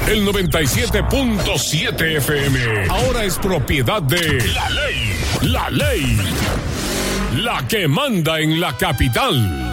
El 97.7 FM ahora es propiedad de La Ley. La Ley. La que manda en la capital.